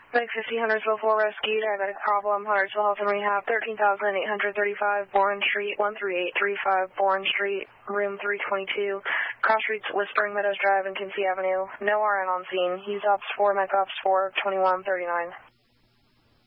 Big 50, Huntersville 4 rescue, diabetic problem, Huntersville Health and Rehab, 13,835 Bourne Street, 13835 Bourne Street, room 322, cross streets Whispering Meadows Drive and Quincy Avenue. No RN on scene. Use Ops 4, Mech Ops 4, 2139.